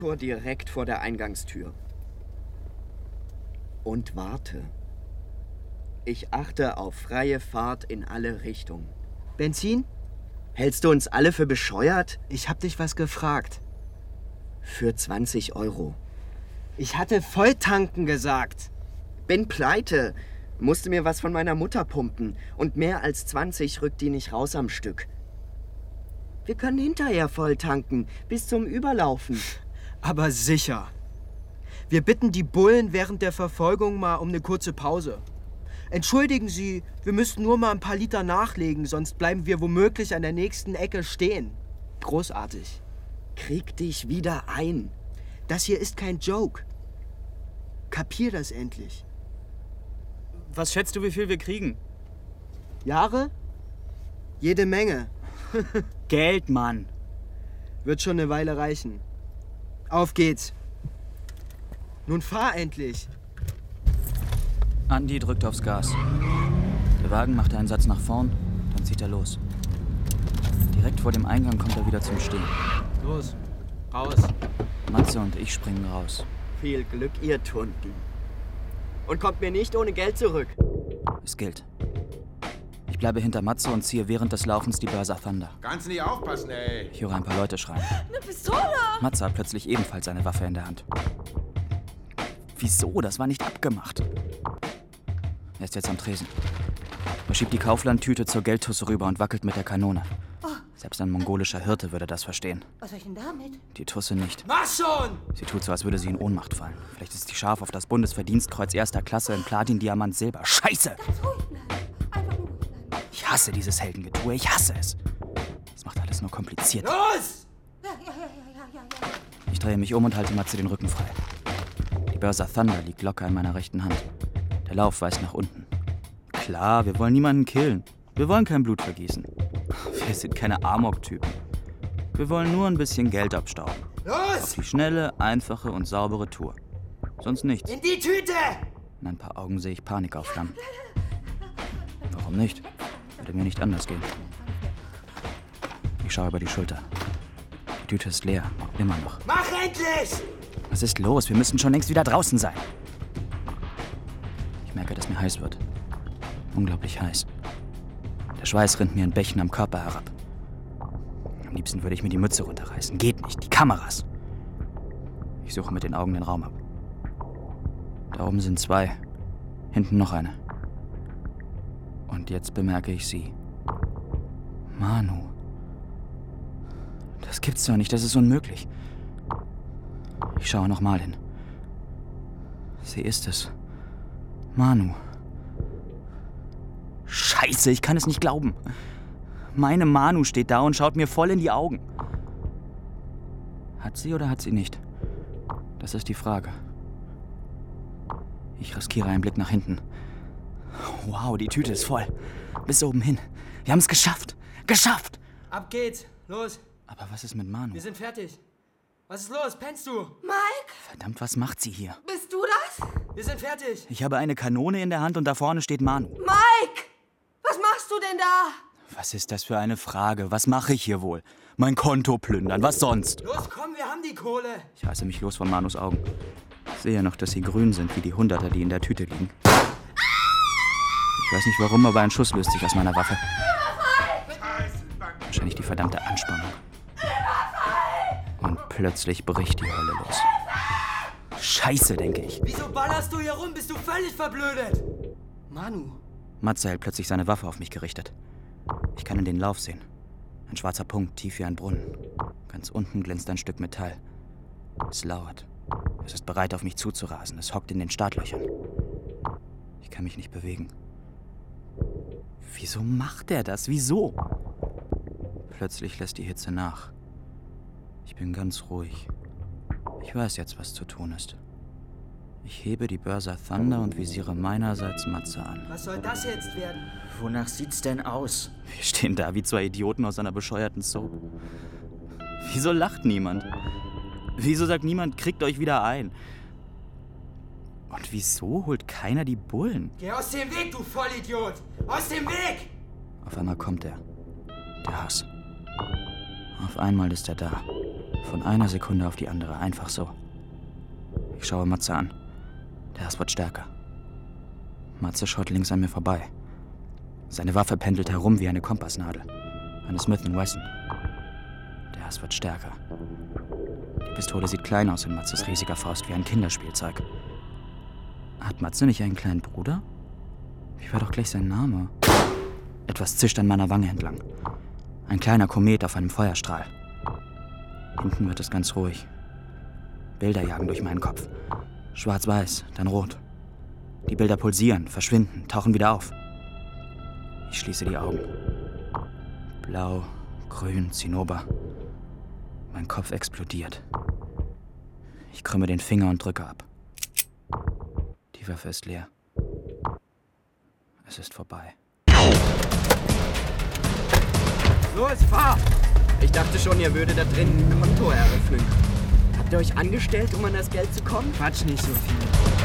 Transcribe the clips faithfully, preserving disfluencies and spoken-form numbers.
direkt vor der Eingangstür. Und warte. Ich achte auf freie Fahrt in alle Richtungen. Benzin? Hältst du uns alle für bescheuert? Ich hab dich was gefragt. Für zwanzig Euro. Ich hatte Volltanken gesagt. Bin pleite. Musste mir was von meiner Mutter pumpen. Und mehr als zwanzig rückt die nicht raus am Stück. Wir können hinterher volltanken, bis zum Überlaufen. Aber sicher. Wir bitten die Bullen während der Verfolgung mal um eine kurze Pause. Entschuldigen Sie, wir müssten nur mal ein paar Liter nachlegen, sonst bleiben wir womöglich an der nächsten Ecke stehen. Großartig. Krieg dich wieder ein. Das hier ist kein Joke. Kapier das endlich. Was schätzt du, wie viel wir kriegen? Jahre? Jede Menge. Geld, Mann. Wird schon eine Weile reichen. Auf geht's. Nun fahr endlich. Andi drückt aufs Gas. Der Wagen macht einen Satz nach vorn, dann zieht er los. Direkt vor dem Eingang kommt er wieder zum Stehen. Los, raus. Matze und ich springen raus. Viel Glück, ihr Tunden. Und kommt mir nicht ohne Geld zurück. Es gilt. Ich bleibe hinter Matze und ziehe während des Laufens die Börser Thunder. Kannst nicht aufpassen, ey. Ich höre ein paar Leute schreien. Eine Pistole! Matze hat plötzlich ebenfalls eine Waffe in der Hand. Wieso? Das war nicht abgemacht. Er ist jetzt am Tresen. Er schiebt die Kauflandtüte zur Geldtusse rüber und wackelt mit der Kanone. Oh. Selbst ein mongolischer Hirte würde das verstehen. Was soll ich denn damit? Die Tusse nicht. Mach schon! Sie tut so, als würde sie in Ohnmacht fallen. Vielleicht ist sie scharf auf das Bundesverdienstkreuz erster Klasse in Platin, Diamant, Silber. Scheiße! Ganz ruhig bleiben. Einfach nur ruhig bleiben. Ich hasse dieses Heldengetue. Ich hasse es. Es macht alles nur kompliziert. Los! Ja, ja, ja, ja, ja, ja. Ich drehe mich um und halte Matze den Rücken frei. Die Börser Thunder liegt locker in meiner rechten Hand. Der Lauf weist nach unten. Klar, wir wollen niemanden killen. Wir wollen kein Blut vergießen. Wir sind keine Amok-Typen. Wir wollen nur ein bisschen Geld abstauben. Los! Auf die schnelle, einfache und saubere Tour. Sonst nichts. In die Tüte! In ein paar Augen sehe ich Panik aufflammen. Warum nicht? Würde mir nicht anders gehen. Ich schaue über die Schulter. Die Tüte ist leer. Immer noch. Mach endlich! Was ist los? Wir müssen schon längst wieder draußen sein. Ich merke, dass mir heiß wird. Unglaublich heiß. Der Schweiß rinnt mir in Bächen am Körper herab. Am liebsten würde ich mir die Mütze runterreißen. Geht nicht. Die Kameras. Ich suche mit den Augen den Raum ab. Da oben sind zwei. Hinten noch eine. Und jetzt bemerke ich sie. Manu. Das gibt's doch nicht. Das ist unmöglich. Ich schaue nochmal hin. Sie ist es. Manu. Scheiße, ich kann es nicht glauben. Meine Manu steht da und schaut mir voll in die Augen. Hat sie oder hat sie nicht? Das ist die Frage. Ich riskiere einen Blick nach hinten. Wow, die Tüte ist voll. Bis oben hin. Wir haben es geschafft. Geschafft! Ab geht's. Los. Aber was ist mit Manu? Wir sind fertig. Was ist los? Pennst du? Mike, Verdammt, was macht sie hier? bist du das? Wir sind fertig. Ich habe eine Kanone in der Hand und da vorne steht Manu. Mike! Was machst du denn da? Was ist das für eine Frage? Was mache ich hier wohl? Mein Konto plündern, was sonst? Los, komm, wir haben die Kohle. Ich reiße mich los von Manus Augen. Ich sehe noch, dass sie grün sind, wie die Hunderter, die in der Tüte liegen. Ich weiß nicht warum, aber ein Schuss löst sich aus meiner Waffe. Wahrscheinlich die verdammte Anspannung. Und plötzlich bricht die Hölle los. Scheiße, denke ich. Wieso ballerst du hier rum? Bist du völlig verblödet? Manu. Matze hält plötzlich seine Waffe auf mich gerichtet. Ich kann in den Lauf sehen. Ein schwarzer Punkt, tief wie ein Brunnen. Ganz unten glänzt ein Stück Metall. Es lauert. Es ist bereit, auf mich zuzurasen. Es hockt in den Startlöchern. Ich kann mich nicht bewegen. Wieso macht er das? Wieso? Plötzlich lässt die Hitze nach. Ich bin ganz ruhig. Ich weiß jetzt, was zu tun ist. Ich hebe die Börser Thunder und visiere meinerseits Matze an. Was soll das jetzt werden? Wonach sieht's denn aus? Wir stehen da wie zwei Idioten aus einer bescheuerten Soap. Wieso lacht niemand? Wieso sagt niemand, kriegt euch wieder ein? Und wieso holt keiner die Bullen? Geh aus dem Weg, du Vollidiot! Aus dem Weg! Auf einmal kommt er. Der Hass. Auf einmal ist er da. Von einer Sekunde auf die andere, einfach so. Ich schaue Matze an. Der Hass wird stärker. Matze schaut links an mir vorbei. Seine Waffe pendelt herum wie eine Kompassnadel. Eine Smith and Wesson. Der Hass wird stärker. Die Pistole sieht klein aus in Matzes riesiger Faust, wie ein Kinderspielzeug. Hat Matze nicht einen kleinen Bruder? Wie war doch gleich sein Name? Etwas zischt an meiner Wange entlang. Ein kleiner Komet auf einem Feuerstrahl. Hinten wird es ganz ruhig. Bilder jagen durch meinen Kopf. Schwarz-weiß, dann rot. Die Bilder pulsieren, verschwinden, tauchen wieder auf. Ich schließe die Augen. Blau, grün, Zinnober. Mein Kopf explodiert. Ich krümme den Finger und drücke ab. Die Waffe ist leer. Es ist vorbei. Los, fahr! Ich dachte schon, ihr würdet da drin ein Konto eröffnen. Habt ihr euch angestellt, um an das Geld zu kommen? Quatsch nicht so viel.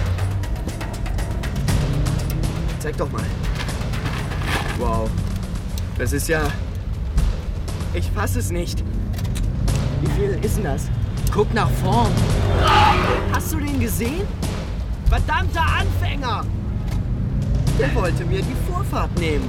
Zeig doch mal. Wow. Das ist ja... Ich fass es nicht. Wie viel ist denn das? Guck nach vorn. Hast du den gesehen? Verdammter Anfänger! Der wollte mir die Vorfahrt nehmen.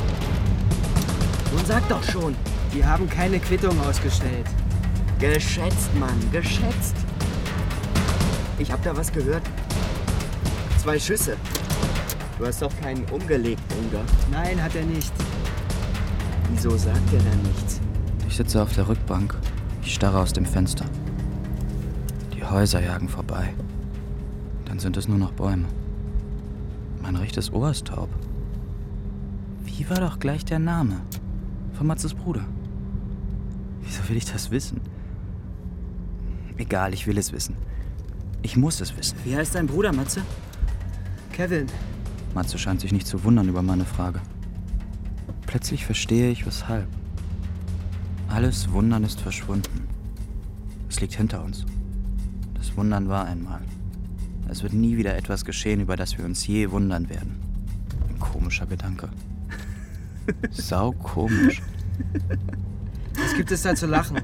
Nun sag doch schon. Die haben keine Quittung ausgestellt. Geschätzt, Mann, geschätzt. Ich hab da was gehört. Zwei Schüsse. Du hast doch keinen umgelegt, Bruder. Nein, hat er nicht. Wieso sagt er dann nichts? Ich sitze auf der Rückbank. Ich starre aus dem Fenster. Die Häuser jagen vorbei. Dann sind es nur noch Bäume. Mein rechtes Ohr ist taub. Wie war doch gleich der Name von Matzes Bruder? Wieso will ich das wissen? Egal, ich will es wissen. Ich muss es wissen. Wie heißt dein Bruder, Matze? Kevin. Matze scheint sich nicht zu wundern über meine Frage. Plötzlich verstehe ich, weshalb. Alles Wundern ist verschwunden. Es liegt hinter uns. Das Wundern war einmal. Es wird nie wieder etwas geschehen, über das wir uns je wundern werden. Ein komischer Gedanke. Sau komisch. Was gibt es da zu lachen?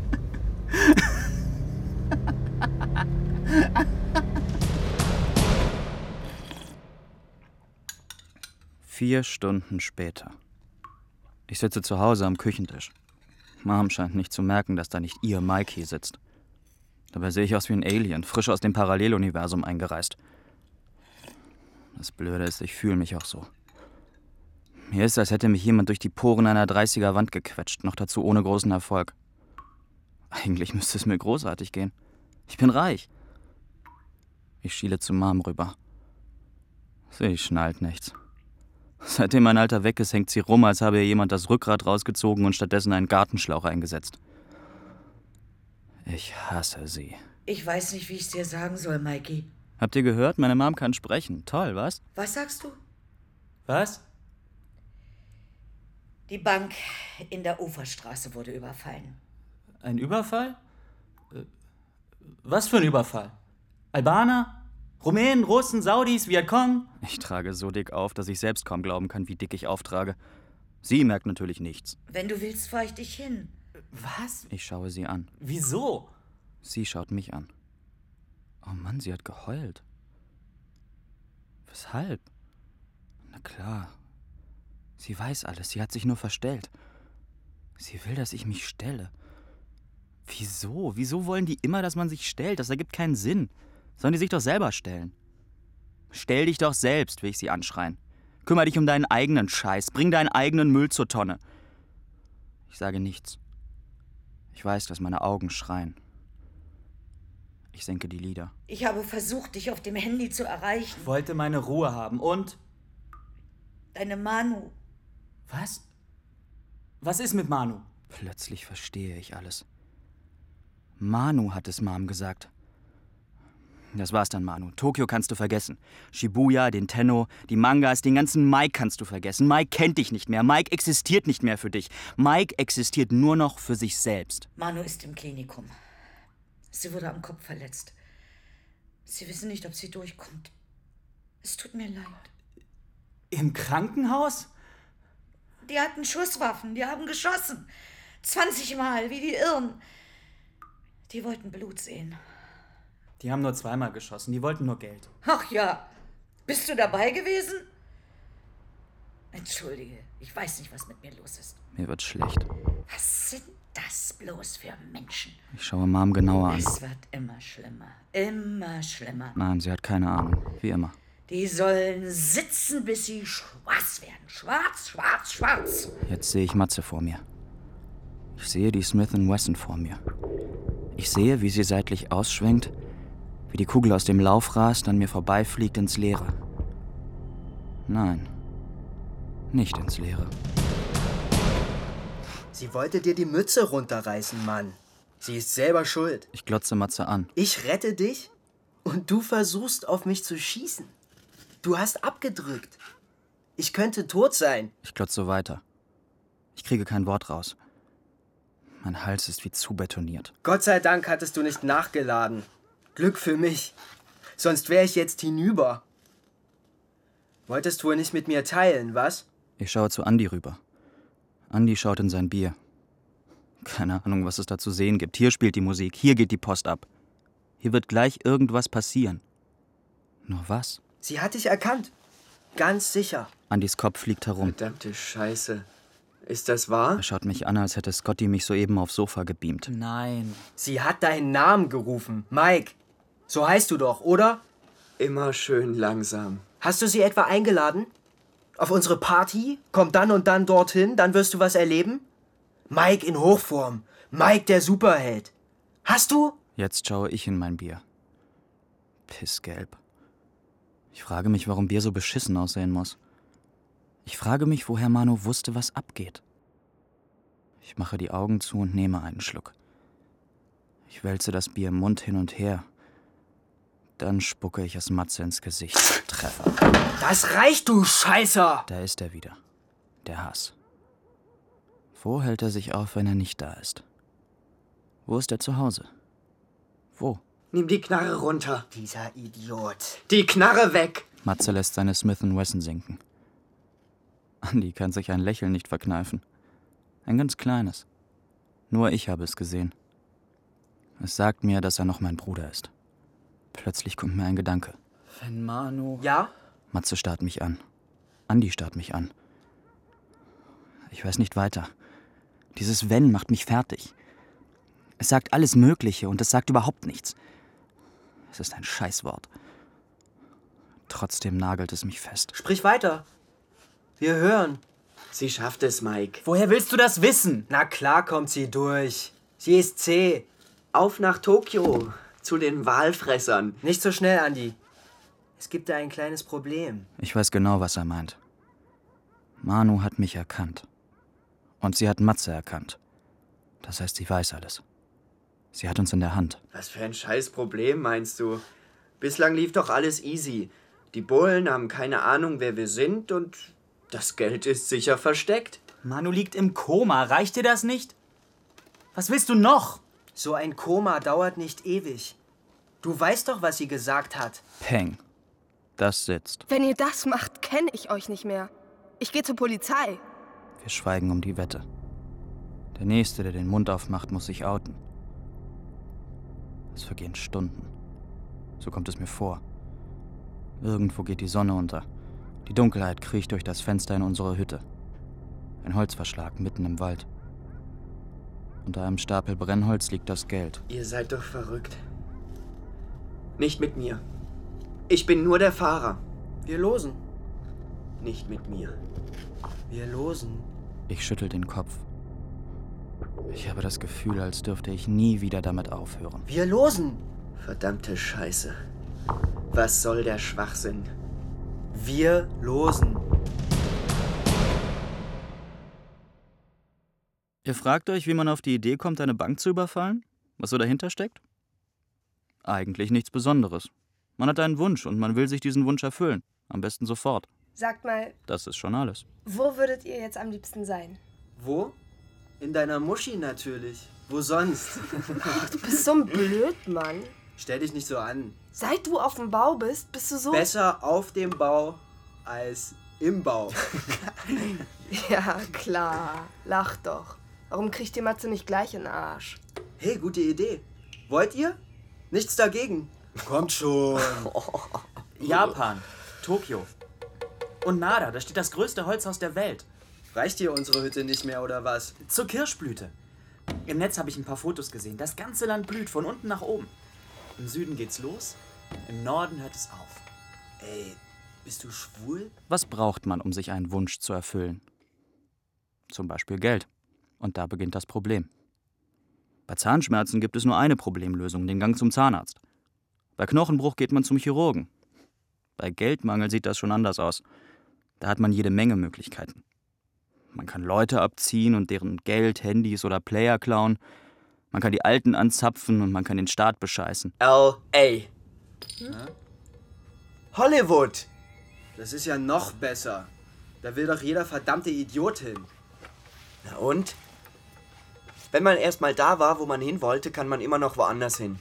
Vier Stunden später. Ich sitze zu Hause am Küchentisch. Mom scheint nicht zu merken, dass da nicht ihr Mike hier sitzt. Dabei sehe ich aus wie ein Alien, frisch aus dem Paralleluniversum eingereist. Das Blöde ist, ich fühle mich auch so. Mir ist, als hätte mich jemand durch die Poren einer dreißiger Wand gequetscht, noch dazu ohne großen Erfolg. Eigentlich müsste es mir großartig gehen. Ich bin reich. Ich schiele zu Mom rüber. Sie schnallt nichts. Seitdem mein Alter weg ist, hängt sie rum, als habe ihr jemand das Rückgrat rausgezogen und stattdessen einen Gartenschlauch eingesetzt. Ich hasse sie. Ich weiß nicht, wie ich es dir sagen soll, Mikey. Habt ihr gehört? Meine Mom kann sprechen. Toll, was? Was sagst du? Was? Die Bank in der Uferstraße wurde überfallen. Ein Überfall? Was für ein Überfall? Albaner? Rumänen, Russen, Saudis, Vietcong? Ich trage so dick auf, dass ich selbst kaum glauben kann, wie dick ich auftrage. Sie merkt natürlich nichts. Wenn du willst, fahr ich dich hin. Was? Ich schaue sie an. Wieso? Sie schaut mich an. Oh Mann, sie hat geheult. Weshalb? Na klar. Sie weiß alles, sie hat sich nur verstellt. Sie will, dass ich mich stelle. Wieso? Wieso wollen die immer, dass man sich stellt? Das ergibt keinen Sinn. Sollen die sich doch selber stellen? Stell dich doch selbst, will ich sie anschreien. Kümmer dich um deinen eigenen Scheiß. Bring deinen eigenen Müll zur Tonne. Ich sage nichts. Ich weiß, dass meine Augen schreien. Ich senke die Lider. Ich habe versucht, dich auf dem Handy zu erreichen. Ich wollte meine Ruhe haben. Und? Deine Manu. Was? Was ist mit Manu? Plötzlich verstehe ich alles. Manu hat es Mom gesagt. Das war's dann, Manu. Tokio kannst du vergessen. Shibuya, den Tenno, die Mangas, den ganzen Mike kannst du vergessen. Mike kennt dich nicht mehr. Mike existiert nicht mehr für dich. Mike existiert nur noch für sich selbst. Manu ist im Klinikum. Sie wurde am Kopf verletzt. Sie wissen nicht, ob sie durchkommt. Es tut mir leid. Im Krankenhaus? Die hatten Schusswaffen, die haben geschossen. zwanzig Mal, wie die Irren. Die wollten Blut sehen. Die haben nur zweimal geschossen, die wollten nur Geld. Ach ja, bist du dabei gewesen? Entschuldige, ich weiß nicht, was mit mir los ist. Mir wird schlecht. Was sind das bloß für Menschen? Ich schaue Mom genauer an. Es wird immer schlimmer, immer schlimmer. Nein, sie hat keine Ahnung. Wie immer. Die sollen sitzen, bis sie schwarz werden. Schwarz, schwarz, schwarz. Jetzt sehe ich Matze vor mir. Ich sehe die Smith and Wesson vor mir. Ich sehe, wie sie seitlich ausschwenkt, wie die Kugel aus dem Lauf rast, an mir vorbeifliegt ins Leere. Nein, nicht ins Leere. Sie wollte dir die Mütze runterreißen, Mann. Sie ist selber schuld. Ich glotze Matze an. Ich rette dich und du versuchst, auf mich zu schießen. Du hast abgedrückt. Ich könnte tot sein. Ich glotze weiter. Ich kriege kein Wort raus. Mein Hals ist wie zubetoniert. Gott sei Dank hattest du nicht nachgeladen. Glück für mich. Sonst wäre ich jetzt hinüber. Wolltest wohl nicht mit mir teilen, was? Ich schaue zu Andi rüber. Andi schaut in sein Bier. Keine Ahnung, was es da zu sehen gibt. Hier spielt die Musik, hier geht die Post ab. Hier wird gleich irgendwas passieren. Nur was? Sie hat dich erkannt. Ganz sicher. Andis Kopf fliegt herum. Verdammte Scheiße. Ist das wahr? Er schaut mich an, als hätte Scotty mich soeben aufs Sofa gebeamt. Nein. Sie hat deinen Namen gerufen. Mike. So heißt du doch, oder? Immer schön langsam. Hast du sie etwa eingeladen? Auf unsere Party? Komm dann und dann dorthin, dann wirst du was erleben? Mike in Hochform. Mike der Superheld. Hast du? Jetzt schaue ich in mein Bier. Pissgelb. Ich frage mich, warum Bier so beschissen aussehen muss. Ich frage mich, woher Manu wusste, was abgeht. Ich mache die Augen zu und nehme einen Schluck. Ich wälze das Bier im Mund hin und her. Dann spucke ich es Matze ins Gesicht. Treffer. Das reicht, du Scheißer! Da ist er wieder. Der Hass. Wo hält er sich auf, wenn er nicht da ist? Wo ist er zu Hause? Wo? Nimm die Knarre runter. Dieser Idiot. Die Knarre weg! Matze lässt seine Smith and Wesson sinken. Andi kann sich ein Lächeln nicht verkneifen. Ein ganz kleines. Nur ich habe es gesehen. Es sagt mir, dass er noch mein Bruder ist. Plötzlich kommt mir ein Gedanke. Wenn Manu... Ja? Matze starrt mich an. Andi starrt mich an. Ich weiß nicht weiter. Dieses Wenn macht mich fertig. Es sagt alles Mögliche und es sagt überhaupt nichts. Es ist ein Scheißwort. Trotzdem nagelt es mich fest. Sprich weiter. Wir hören. Sie schafft es, Mike. Woher willst du das wissen? Na klar kommt sie durch. Sie ist zäh. Auf nach Tokio. Zu den Walfressern. Nicht so schnell, Andi. Es gibt da ein kleines Problem. Ich weiß genau, was er meint. Manu hat mich erkannt. Und sie hat Matze erkannt. Das heißt, sie weiß alles. Sie hat uns in der Hand. Was für ein Scheißproblem, meinst du? Bislang lief doch alles easy. Die Bullen haben keine Ahnung, wer wir sind und das Geld ist sicher versteckt. Manu liegt im Koma, reicht dir das nicht? Was willst du noch? So ein Koma dauert nicht ewig. Du weißt doch, was sie gesagt hat. Peng. Das sitzt. Wenn ihr das macht, kenne ich euch nicht mehr. Ich gehe zur Polizei. Wir schweigen um die Wette. Der Nächste, der den Mund aufmacht, muss sich outen. Es vergehen Stunden. So kommt es mir vor. Irgendwo geht die Sonne unter. Die Dunkelheit kriecht durch das Fenster in unsere Hütte. Ein Holzverschlag mitten im Wald. Unter einem Stapel Brennholz liegt das Geld. Ihr seid doch verrückt. Nicht mit mir. Ich bin nur der Fahrer. Wir losen. Nicht mit mir. Wir losen. Ich schüttel den Kopf. Ich habe das Gefühl, als dürfte ich nie wieder damit aufhören. Wir losen. Verdammte Scheiße. Was soll der Schwachsinn? Wir losen. Ihr fragt euch, wie man auf die Idee kommt, eine Bank zu überfallen? Was so dahinter steckt? Eigentlich nichts Besonderes. Man hat einen Wunsch und man will sich diesen Wunsch erfüllen. Am besten sofort. Sagt mal, Das ist schon alles. wo würdet ihr jetzt am liebsten sein? Wo? In deiner Muschi natürlich. Wo sonst? Du bist so ein Blödmann. Stell dich nicht so an. Seit du auf dem Bau bist, bist du so... Besser auf dem Bau als im Bau. Ja, klar. Lach doch. Warum kriegt ihr Matze nicht gleich in den Arsch? Hey, gute Idee. Wollt ihr? Nichts dagegen. Kommt schon. Japan, Tokio. Und Nada, da steht das größte Holzhaus der Welt. Reicht dir unsere Hütte nicht mehr, oder was? Zur Kirschblüte. Im Netz habe ich ein paar Fotos gesehen. Das ganze Land blüht, von unten nach oben. Im Süden geht's los, im Norden hört es auf. Ey, bist du schwul? Was braucht man, um sich einen Wunsch zu erfüllen? Zum Beispiel Geld. Und da beginnt das Problem. Bei Zahnschmerzen gibt es nur eine Problemlösung, den Gang zum Zahnarzt. Bei Knochenbruch geht man zum Chirurgen. Bei Geldmangel sieht das schon anders aus. Da hat man jede Menge Möglichkeiten. Man kann Leute abziehen und deren Geld, Handys oder Player klauen. Man kann die Alten anzapfen und man kann den Staat bescheißen. L A Hm? Hollywood! Das ist ja noch besser. Da will doch jeder verdammte Idiot hin. Na und? Wenn man erst mal da war, wo man hin wollte, kann man immer noch woanders hin.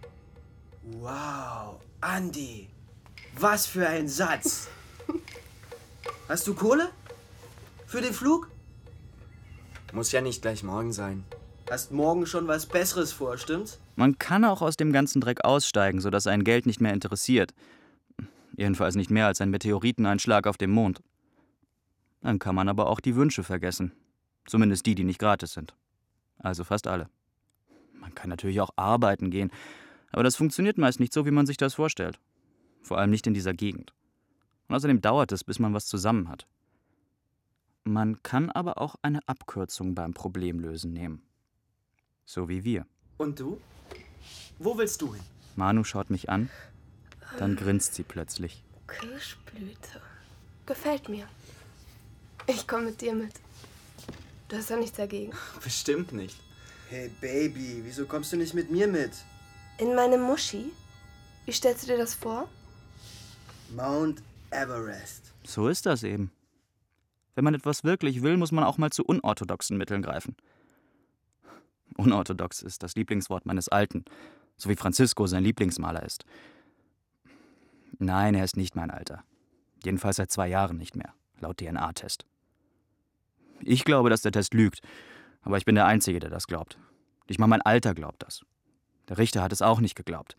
Wow, Andi. Was für ein Satz. Hast du Kohle? Für den Flug? Muss ja nicht gleich morgen sein. Hast morgen schon was Besseres vor, stimmt's? Man kann auch aus dem ganzen Dreck aussteigen, sodass ein Geld nicht mehr interessiert. Jedenfalls nicht mehr als ein Meteoriteneinschlag auf dem Mond. Dann kann man aber auch die Wünsche vergessen. Zumindest die, die nicht gratis sind. Also fast alle. Man kann natürlich auch arbeiten gehen, aber das funktioniert meist nicht so, wie man sich das vorstellt. Vor allem nicht in dieser Gegend. Und außerdem dauert es, bis man was zusammen hat. Man kann aber auch eine Abkürzung beim Problemlösen nehmen. So wie wir. Und du? Wo willst du hin? Manu schaut mich an, dann grinst sie plötzlich. Kirschblüte. Gefällt mir. Ich komme mit dir mit. Du hast doch nichts dagegen. Bestimmt nicht. Hey Baby, wieso kommst du nicht mit mir mit? In meine Muschi? Wie stellst du dir das vor? Mount Everest. So ist das eben. Wenn man etwas wirklich will, muss man auch mal zu unorthodoxen Mitteln greifen. Unorthodox ist das Lieblingswort meines Alten, so wie Francisco sein Lieblingsmaler ist. Nein, er ist nicht mein Alter. Jedenfalls seit zwei Jahren nicht mehr, laut D N A-Test. Ich glaube, dass der Test lügt, aber ich bin der Einzige, der das glaubt. Nicht mal mein Alter glaubt das. Der Richter hat es auch nicht geglaubt.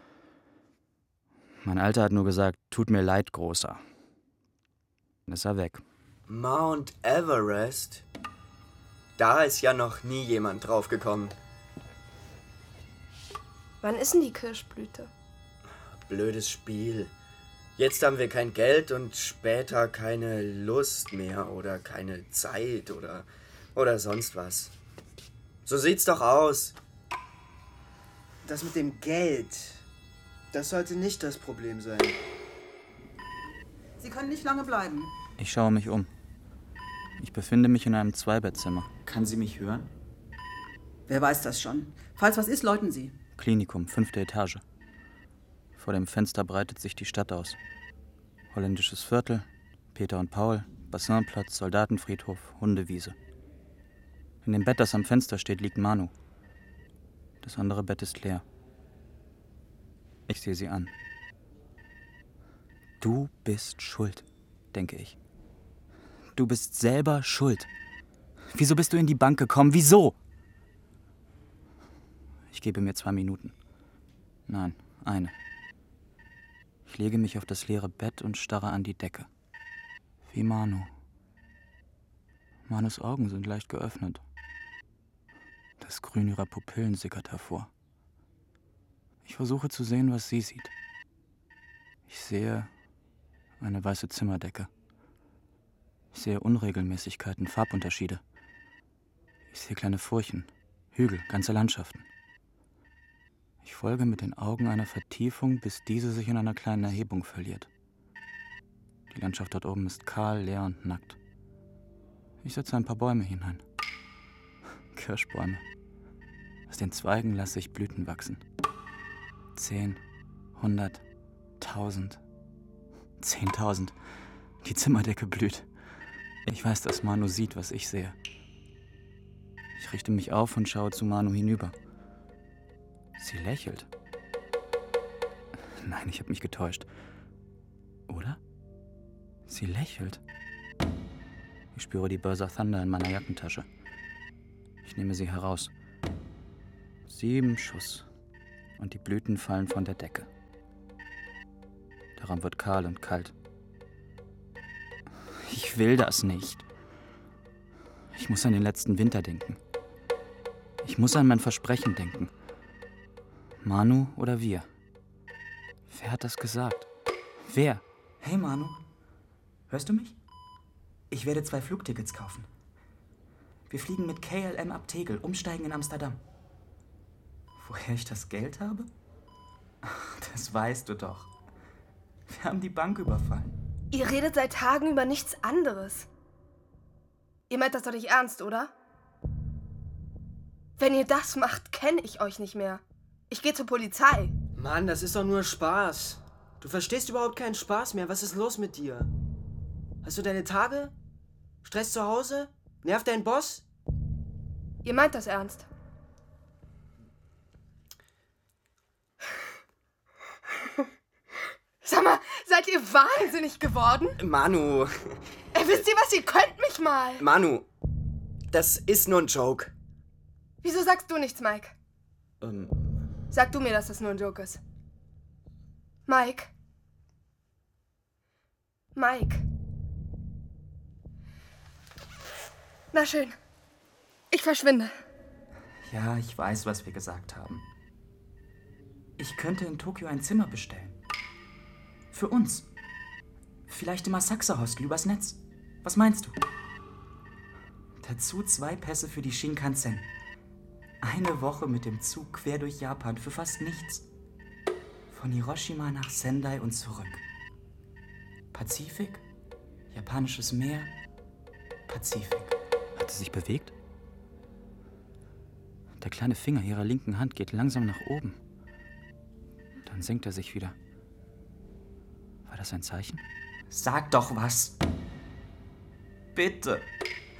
Mein Alter hat nur gesagt, tut mir leid, Großer. Dann ist er weg. Mount Everest? Da ist ja noch nie jemand draufgekommen. Wann ist denn die Kirschblüte? Blödes Spiel. Jetzt haben wir kein Geld und später keine Lust mehr oder keine Zeit oder, oder sonst was. So sieht's doch aus. Das mit dem Geld, das sollte nicht das Problem sein. Sie können nicht lange bleiben. Ich schaue mich um. Ich befinde mich in einem Zweibettzimmer. Kann sie mich hören? Wer weiß das schon. Falls was ist, läuten Sie. Klinikum, fünfte Etage. Vor dem Fenster breitet sich die Stadt aus. Holländisches Viertel, Peter und Paul, Bassinplatz, Soldatenfriedhof, Hundewiese. In dem Bett, das am Fenster steht, liegt Manu. Das andere Bett ist leer. Ich sehe sie an. Du bist schuld, denke ich. Du bist selber schuld. Wieso bist du in die Bank gekommen? Wieso? Ich gebe mir zwei Minuten. Nein, eine. Ich lege mich auf das leere Bett und starre an die Decke. Wie Manu. Manus Augen sind leicht geöffnet. Das Grün ihrer Pupillen sickert hervor. Ich versuche zu sehen, was sie sieht. Ich sehe eine weiße Zimmerdecke. Ich sehe Unregelmäßigkeiten, Farbunterschiede. Ich sehe kleine Furchen, Hügel, ganze Landschaften. Ich folge mit den Augen einer Vertiefung, bis diese sich in einer kleinen Erhebung verliert. Die Landschaft dort oben ist kahl, leer und nackt. Ich setze ein paar Bäume hinein. Kirschbäume. Aus den Zweigen lasse ich Blüten wachsen. Zehn, hundert, tausend, zehntausend. Die Zimmerdecke blüht. Ich weiß, dass Manu sieht, was ich sehe. Ich richte mich auf und schaue zu Manu hinüber. Sie lächelt. Nein, ich habe mich getäuscht. Oder? Sie lächelt. Ich spüre die Börser Thunder in meiner Jackentasche. Ich nehme sie heraus. Sieben Schuss. und die Blüten fallen von der Decke. Der Raum wird kahl und kalt. Ich will das nicht. Ich muss an den letzten Winter denken. Ich muss an mein Versprechen denken. Manu oder wir? Wer hat das gesagt? Wer? Hey Manu, hörst du mich? Ich werde zwei Flugtickets kaufen. Wir fliegen mit K L M ab Tegel, umsteigen in Amsterdam. Woher ich das Geld habe? Ach, das weißt du doch. Wir haben die Bank überfallen. Ihr redet seit Tagen über nichts anderes. Ihr meint das doch nicht ernst, oder? Wenn ihr das macht, kenne ich euch nicht mehr. Ich gehe zur Polizei. Mann, das ist doch nur Spaß. Du verstehst überhaupt keinen Spaß mehr. Was ist los mit dir? Hast du deine Tage? Stress zu Hause? Nervt dein Boss? Ihr meint das ernst? Sag mal, seid ihr wahnsinnig geworden? Manu, Ey, wisst ihr was, ihr könnt mich mal. Manu, das ist nur ein Joke. Wieso sagst du nichts, Mike? Ähm, Sag du mir, dass das nur ein Joke ist. Mike? Mike? Na schön. Ich verschwinde. Ja, ich weiß, was wir gesagt haben. Ich könnte in Tokio ein Zimmer bestellen. Für uns. Vielleicht im Asakusa-Hostel übers Netz. Was meinst du? Dazu zwei Pässe für die Shinkansen. Eine Woche mit dem Zug quer durch Japan für fast nichts. Von Hiroshima nach Sendai und zurück. Pazifik, japanisches Meer, Pazifik. Hat sie sich bewegt? Der kleine Finger ihrer linken Hand geht langsam nach oben. Dann senkt er sich wieder. War das ein Zeichen? Sag doch was. Bitte.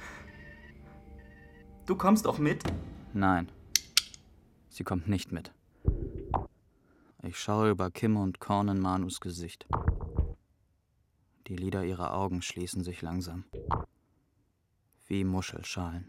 Du kommst doch mit? Nein. Sie kommt nicht mit. Ich schaue über Kim und Korn in Manus Gesicht. Die Lider ihrer Augen schließen sich langsam. Wie Muschelschalen.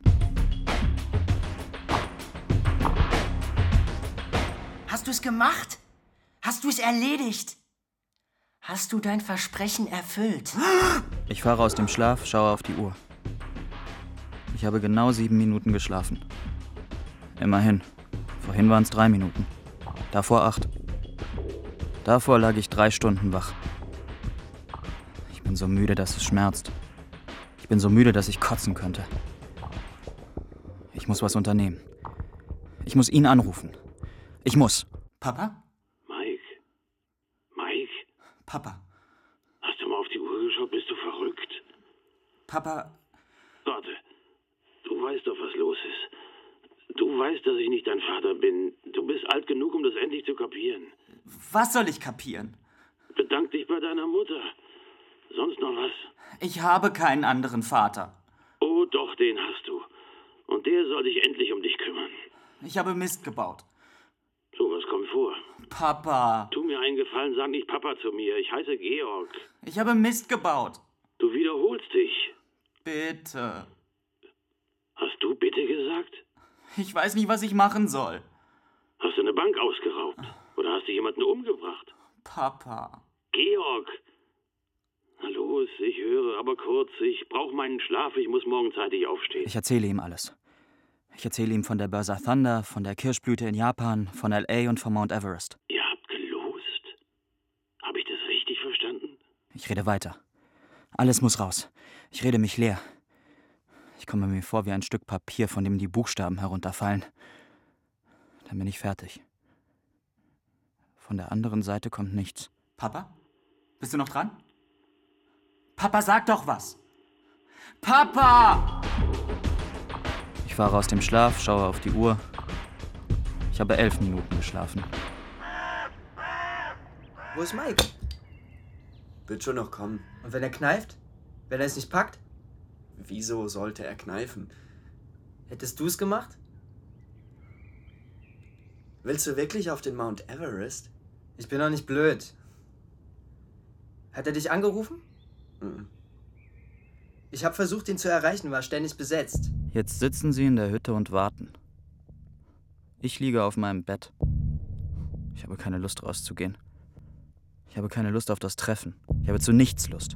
Hast du es gemacht? Hast du es erledigt? Hast du dein Versprechen erfüllt? Ich fahre aus dem Schlaf, schaue auf die Uhr. Ich habe genau sieben Minuten geschlafen. Immerhin. Vorhin waren es drei Minuten. Davor acht. Davor lag ich drei Stunden wach. Ich bin so müde, dass es schmerzt. Ich bin so müde, dass ich kotzen könnte. Ich muss was unternehmen. Ich muss ihn anrufen. Ich muss. Papa? Mike? Mike? Papa. Hast du mal auf die Uhr geschaut? Bist du verrückt? Papa. Warte. Du weißt doch, was los ist. Du weißt, dass ich nicht dein Vater bin. Du bist alt genug, um das endlich zu kapieren. Was soll ich kapieren? Bedank dich bei deiner Mutter. Sonst noch was? Ich habe keinen anderen Vater. Oh, doch, den hast du. Und der soll sich endlich um dich kümmern. Ich habe Mist gebaut. Sowas kommt vor. Papa. Tu mir einen Gefallen, sag nicht Papa zu mir. Ich heiße Georg. Ich habe Mist gebaut. Du wiederholst dich. Bitte. Hast du bitte gesagt? Ich weiß nicht, was ich machen soll. Hast du eine Bank ausgeraubt? Oder hast du jemanden umgebracht? Papa. Georg! Na los, ich höre, aber kurz. Ich brauche meinen Schlaf. Ich muss morgen zeitig aufstehen. Ich erzähle ihm alles. Ich erzähle ihm von der Börse Thunder, von der Kirschblüte in Japan, von L A und von Mount Everest. Ihr habt gelost? Habe ich das richtig verstanden? Ich rede weiter. Alles muss raus. Ich rede mich leer. Ich komme mir vor wie ein Stück Papier, von dem die Buchstaben herunterfallen. Dann bin ich fertig. Von der anderen Seite kommt nichts. Papa? Bist du noch dran? Papa, sag doch was. Papa! Ich fahre aus dem Schlaf, schaue auf die Uhr. Ich habe elf Minuten geschlafen. Wo ist Mike? Wird schon noch kommen. Und wenn er kneift? Wenn er es nicht packt? Wieso sollte er kneifen? Hättest du es gemacht? Willst du wirklich auf den Mount Everest? Ich bin doch nicht blöd. Hat er dich angerufen? Mhm. Ich habe versucht, ihn zu erreichen, war ständig besetzt. Jetzt sitzen sie in der Hütte und warten. Ich liege auf meinem Bett. Ich habe keine Lust rauszugehen. Ich habe keine Lust auf das Treffen. Ich habe zu nichts Lust.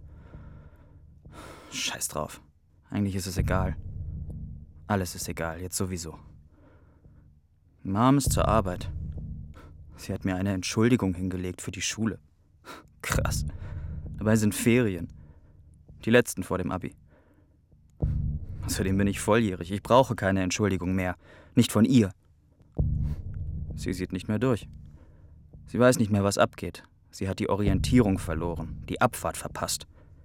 Scheiß drauf. Eigentlich ist es egal. Alles ist egal, jetzt sowieso. Mom ist zur Arbeit. Sie hat mir eine Entschuldigung hingelegt für die Schule. Krass. Dabei sind Ferien. Die letzten vor dem Abi. Außerdem bin ich volljährig. Ich brauche keine Entschuldigung mehr. Nicht von ihr. Sie sieht nicht mehr durch. Sie weiß nicht mehr, was abgeht. Sie hat die Orientierung verloren, die Abfahrt verpasst.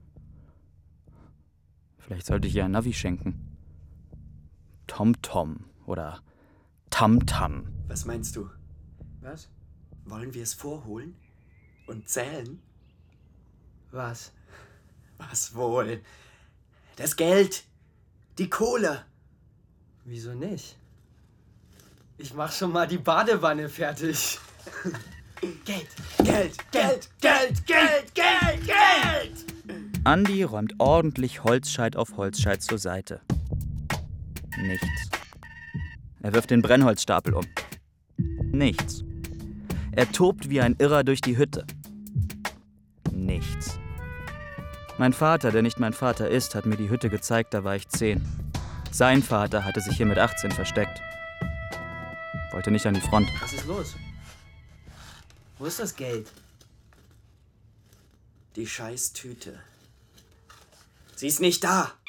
Vielleicht sollte ich ihr ein Navi schenken. Tom-Tom oder Tam-Tam. Was meinst du? Was? Wollen wir es vorholen? Und zählen? Was? Was wohl? Das Geld! Die Kohle! Wieso nicht? Ich mach schon mal die Badewanne fertig. Geld! Geld! Geld! Geld! Geld! Geld! Geld! Andi räumt ordentlich Holzscheit auf Holzscheit zur Seite. Nichts. Er wirft den Brennholzstapel um. Nichts. Er tobt wie ein Irrer durch die Hütte. Nichts. Mein Vater, der nicht mein Vater ist, hat mir die Hütte gezeigt, da war ich zehn. Sein Vater hatte sich hier mit achtzehn versteckt. Wollte nicht an die Front. Was ist los? Wo ist das Geld? Die scheiß Tüte. Sie ist nicht da!